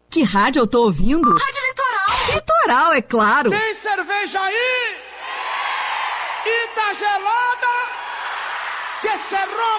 Que rádio eu tô ouvindo? Rádio Litoral. Litoral, é claro. Tem cerveja aí? E tá gelada? Que cerrou?